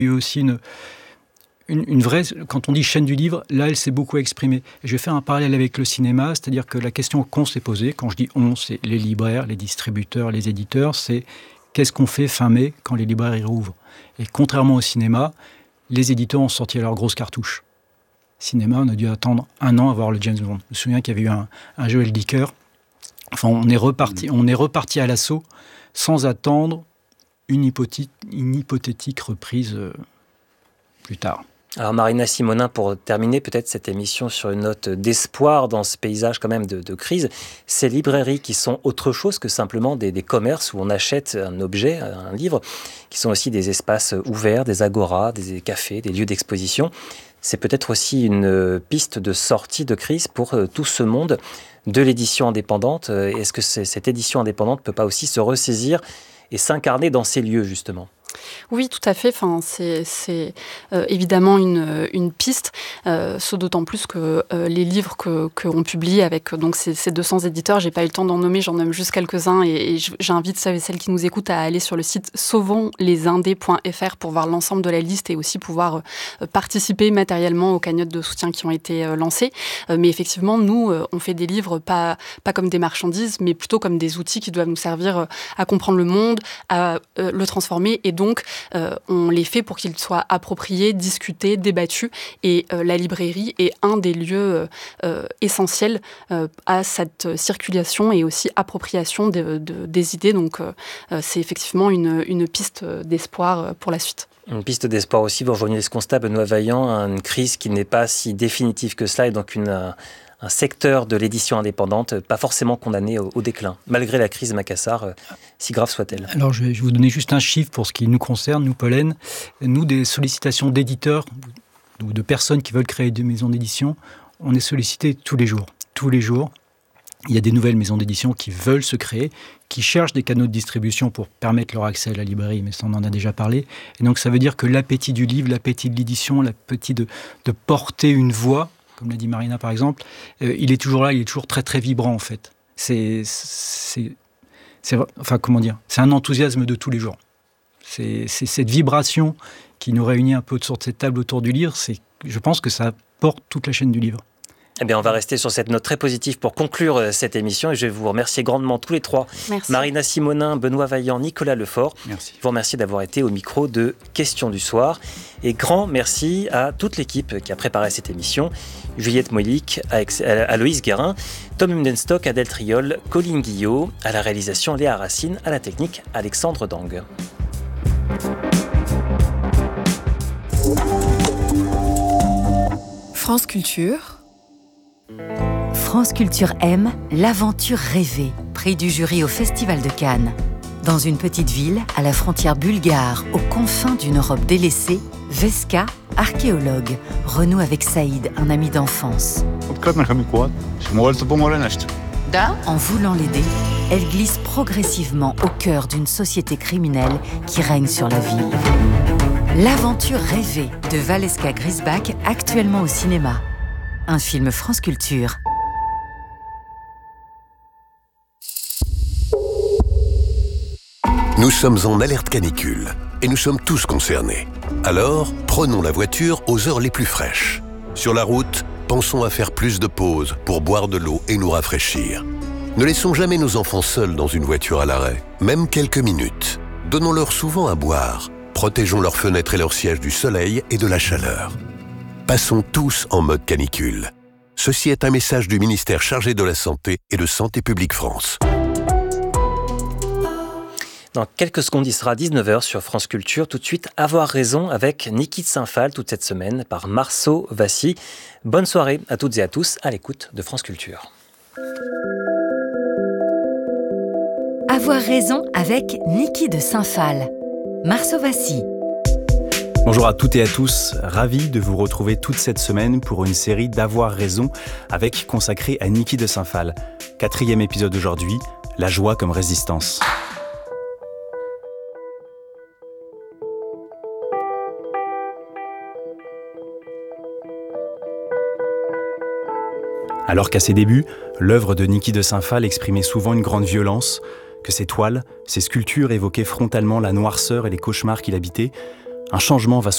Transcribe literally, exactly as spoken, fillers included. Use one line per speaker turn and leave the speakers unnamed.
Il y a eu aussi une, une, une vraie... Quand on dit chaîne du livre, là, elle s'est beaucoup exprimée. Et je vais faire un parallèle avec le cinéma, c'est-à-dire que la question qu'on s'est posée, quand je dis on, c'est les libraires, les distributeurs, les éditeurs, c'est qu'est-ce qu'on fait fin mai quand les librairies rouvrent ? Et contrairement au cinéma, les éditeurs ont sorti leurs grosses cartouches. Cinéma, on a dû attendre un an à voir le James Bond. Je me souviens qu'il y avait eu un, un Joel Dicker. Enfin, on est reparti, on est reparti à l'assaut sans attendre une, hypothétique, une hypothétique reprise euh, plus tard.
Alors Marina Simonin, pour terminer peut-être cette émission sur une note d'espoir dans ce paysage quand même de, de crise, ces librairies qui sont autre chose que simplement des, des commerces où on achète un objet, un livre, qui sont aussi des espaces ouverts, des agoras, des cafés, des lieux d'exposition, c'est peut-être aussi une piste de sortie de crise pour tout ce monde de l'édition indépendante. Est-ce que cette édition indépendante ne peut pas aussi se ressaisir et s'incarner dans ces lieux justement ?
Oui, tout à fait. Enfin, c'est, c'est euh, évidemment une, une piste, euh, ce d'autant plus que euh, les livres que, qu'on publie avec donc, ces, ces deux cents éditeurs, je n'ai pas eu le temps d'en nommer, j'en nomme juste quelques-uns et, et j'invite celles et celles qui nous écoutent à aller sur le site sauvons les indés point f r pour voir l'ensemble de la liste et aussi pouvoir euh, participer matériellement aux cagnottes de soutien qui ont été euh, lancées. Euh, mais effectivement, nous, euh, on fait des livres pas, pas comme des marchandises, mais plutôt comme des outils qui doivent nous servir euh, à comprendre le monde, à euh, le transformer et donc Donc, euh, on les fait pour qu'ils soient appropriés, discutés, débattus. Et euh, la librairie est un des lieux euh, essentiels euh, à cette circulation et aussi appropriation de, de, des idées. Donc, euh, c'est effectivement une, une piste d'espoir pour la suite.
Une piste d'espoir aussi, vous rejoignez ce constat, Benoît Vaillant, une crise qui n'est pas si définitive que cela et donc une... un secteur de l'édition indépendante, pas forcément condamné au, au déclin, malgré la crise Macassar, euh, si grave soit-elle.
Alors, je vais, je vais vous donner juste un chiffre pour ce qui nous concerne, nous, Pollen. Nous, des sollicitations d'éditeurs ou de personnes qui veulent créer des maisons d'édition, on est sollicités tous les jours. Tous les jours, il y a des nouvelles maisons d'édition qui veulent se créer, qui cherchent des canaux de distribution pour permettre leur accès à la librairie, mais ça, on en a déjà parlé. Et donc, ça veut dire que l'appétit du livre, l'appétit de l'édition, l'appétit de, de porter une voix, comme l'a dit Marina par exemple, euh, il est toujours là, il est toujours très très vibrant en fait. C'est, c'est, c'est, enfin comment dire, c'est un enthousiasme de tous les jours. C'est, c'est cette vibration qui nous réunit un peu sur cette table autour du livre. C'est, je pense que ça porte toute la chaîne du livre.
Eh bien, on va rester sur cette note très positive pour conclure cette émission et je vais vous remercier grandement tous les trois.
Merci.
Marina Simonin, Benoît Vaillant, Nicolas Lefort.
Merci.
Je vous remercie d'avoir été au micro de Questions du soir. Et grand merci à toute l'équipe qui a préparé cette émission. Juliette Moilic, Aloïse Guérin, Tom Humdenstock, Adèle Triol, Colline Guillot, à la réalisation Léa Racine, à la technique Alexandre Dang.
France Culture.
France Culture aime l'aventure rêvée, prix du jury au Festival de Cannes. Dans une petite ville, à la frontière bulgare, aux confins d'une Europe délaissée, Veska, archéologue, renoue avec Saïd, un ami d'enfance. En voulant l'aider, elle glisse progressivement au cœur d'une société criminelle qui règne sur la ville. L'aventure rêvée de Valeska Grisbach, actuellement au cinéma. Un film France Culture.
Nous sommes en alerte canicule et nous sommes tous concernés. Alors, prenons la voiture aux heures les plus fraîches. Sur la route, pensons à faire plus de pauses pour boire de l'eau et nous rafraîchir. Ne laissons jamais nos enfants seuls dans une voiture à l'arrêt, même quelques minutes. Donnons-leur souvent à boire. Protégeons leurs fenêtres et leurs sièges du soleil et de la chaleur. Passons tous en mode canicule. Ceci est un message du ministère chargé de la Santé et de Santé publique France.
Dans quelques secondes, il sera dix-neuf heures sur France Culture. Tout de suite, Avoir raison avec Niki de Saint-Phal, toute cette semaine, par Marceau Vassy. Bonne soirée à toutes et à tous, à l'écoute de France Culture.
Avoir raison avec Niki de Saint-Phal. Marceau Vassy.
Bonjour à toutes et à tous, ravi de vous retrouver toute cette semaine pour une série d'Avoir raison avec consacrée à Niki de Saint-Phal. Quatrième épisode aujourd'hui, la joie comme résistance. Alors qu'à ses débuts, l'œuvre de Niki de Saint-Phal exprimait souvent une grande violence, que ses toiles, ses sculptures évoquaient frontalement la noirceur et les cauchemars qu'il habitait, un changement va